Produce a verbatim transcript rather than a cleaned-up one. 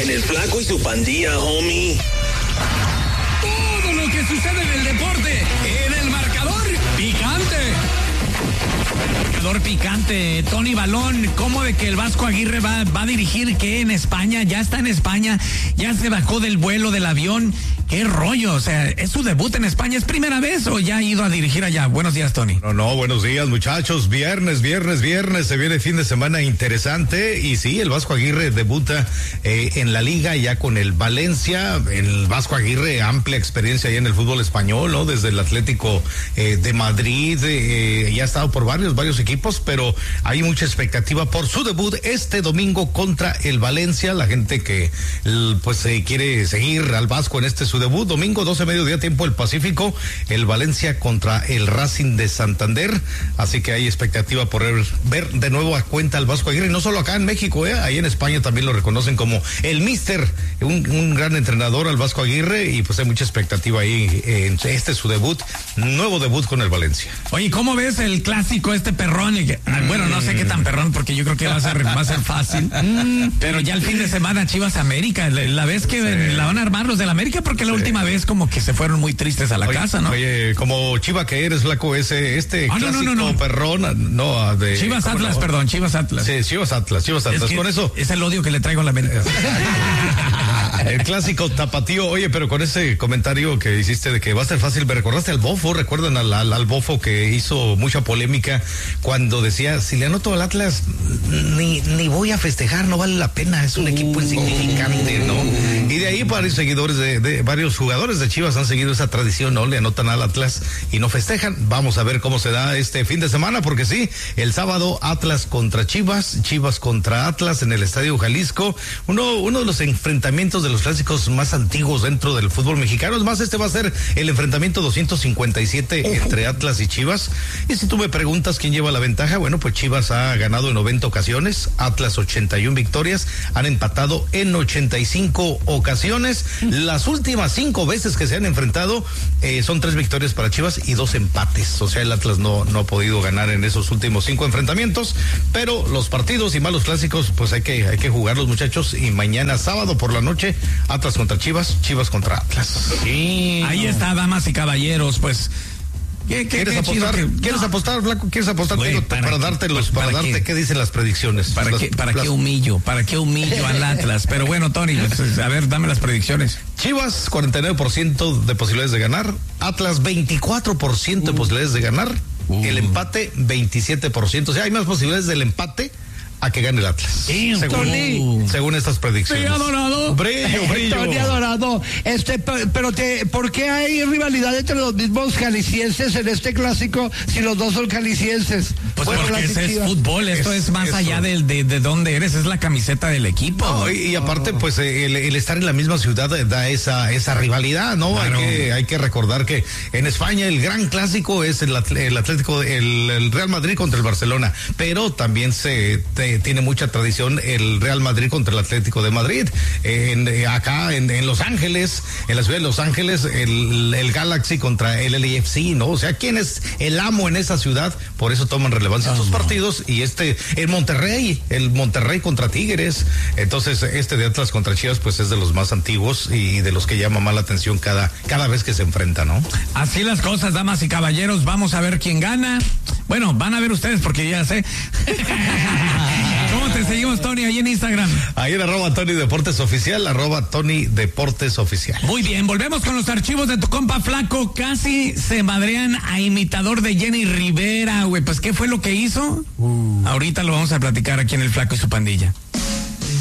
En el Flaco y su Pandilla, homie. Todo lo que sucede en el deporte, en el marcador picante. Marcador picante, Tony Balón, ¿cómo de que el Vasco Aguirre va, va a dirigir qué en España? Ya está en España, ya se bajó del vuelo del avión. ¿Qué rollo? O sea, ¿es su debut en España? ¿Es primera vez o ya ha ido a dirigir allá? Buenos días, Tony. No, no, buenos días, muchachos. Viernes, viernes, viernes. Se viene fin de semana interesante. Y sí, el Vasco Aguirre debuta eh, en la liga ya con el Valencia. El Vasco Aguirre, amplia experiencia ya en el fútbol español, ¿no? Desde el Atlético eh, de Madrid. Eh, ya ha estado por varios, varios equipos, pero hay mucha expectativa por su debut este domingo contra el Valencia. La gente que pues eh, quiere seguir al Vasco en este su debut, domingo doce mediodía tiempo el Pacífico, el Valencia contra el Racing de Santander, así que hay expectativa por ver, ver de nuevo a cuenta al Vasco Aguirre, y no solo acá en México, eh, ahí en España también lo reconocen como el Mister, un, un gran entrenador al Vasco Aguirre, y pues hay mucha expectativa ahí eh, en este su debut, nuevo debut con el Valencia. Oye, ¿cómo ves el clásico este perrón? Bueno, no sé qué tan perrón, porque yo creo que va a ser, va a ser fácil, pero ya el fin de semana Chivas América, la, la vez que sí. la van a armar los del América, porque la última vez como que se fueron muy tristes a la oye, casa, ¿no? Oye, como Chiva que eres, Flaco, ese, este ah, clásico no, no, no, no. perrón, no, de... Chivas Atlas, no? perdón, Chivas Atlas. Sí, Chivas Atlas, Chivas Atlas, es con eso... Es el odio que le traigo a la América. El clásico tapatío, oye, pero con ese comentario que hiciste de que va a ser fácil, me recordaste al Bofo, recuerdan al, al, al Bofo que hizo mucha polémica cuando decía, si le anoto al Atlas, ni, ni voy a festejar, no vale la pena, es un equipo insignificante, ¿no? Y de ahí varios seguidores de, de varios jugadores de Chivas han seguido esa tradición, ¿no? Le anotan al Atlas y no festejan. Vamos a ver cómo se da este fin de semana, porque sí, el sábado Atlas contra Chivas, Chivas contra Atlas en el Estadio Jalisco, uno, uno de los enfrentamientos de los clásicos más antiguos dentro del fútbol mexicano. Es más, este va a ser el enfrentamiento doscientos cincuenta y siete entre Atlas y Chivas. Y si tú me preguntas quién lleva la ventaja, bueno, pues Chivas ha ganado en noventa ocasiones, Atlas ochenta y una victorias, han empatado en ochenta y cinco ocasiones. Las últimas cinco veces que se han enfrentado eh, son tres victorias para Chivas y dos empates. O sea, el Atlas no, no ha podido ganar en esos últimos cinco enfrentamientos, pero los partidos y malos clásicos, pues hay que, hay que jugarlos, muchachos. Y mañana sábado por la noche, Atlas contra Chivas, Chivas contra Atlas. Sí, ahí está, damas y caballeros, pues. ¿Qué, qué, ¿Quieres, qué apostar, que, ¿Quieres no. apostar, Flaco? ¿Quieres apostar? Wey, para, para darte los, para, para darte qué, qué dicen las predicciones. ¿Para las, qué, para las... qué humillo? ¿Para qué humillo al Atlas? Pero bueno, Tony, pues, a ver, dame las predicciones. Chivas, cuarenta y nueve por ciento de posibilidades de ganar. Atlas, veinticuatro por ciento uh. de posibilidades de ganar. Uh. El empate, veintisiete por ciento. O sea, hay más posibilidades del empate a que gane el Atlas. Sí, según, Tony. según estas predicciones. Sí, adorado. Brillo, brillo. Tony adorado. Este, pero te, ¿por qué hay rivalidad entre los mismos jaliscienses en este clásico si los dos son jaliscienses? Pues bueno, porque ese es fútbol, esto es, es más eso. allá del, de, de dónde eres, es la camiseta del equipo. No, y, y aparte, oh. pues el, el estar en la misma ciudad da esa, esa rivalidad, ¿no? Claro. Hay que, hay que recordar que en España el gran clásico es el, el Atlético, el, el Real Madrid contra el Barcelona, pero también se te, tiene mucha tradición el Real Madrid contra el Atlético de Madrid. En, acá en, en Los Ángeles, en la ciudad de Los Ángeles, el, el Galaxy contra el L A F C, ¿no? O sea, ¿quién es el amo en esa ciudad? Por eso toman relevancia oh, estos no. partidos. Y este, el Monterrey, el Monterrey contra Tigres. Entonces, este de Atlas contra Chivas, pues es de los más antiguos y de los que llama más la atención cada, cada vez que se enfrenta, ¿no? Así las cosas, damas y caballeros. Vamos a ver quién gana. Bueno, van a ver ustedes porque ya sé. ¿Cómo te seguimos, Tony, ahí en Instagram? Ahí en arroba Tony Deportes Oficial, arroba Tony Deportes Oficial. Muy bien, volvemos con los archivos de tu compa Flaco. Casi se madrean a imitador de Jenny Rivera, güey. Pues, ¿qué fue lo que hizo? Uh. Ahorita lo vamos a platicar aquí en el Flaco y su pandilla.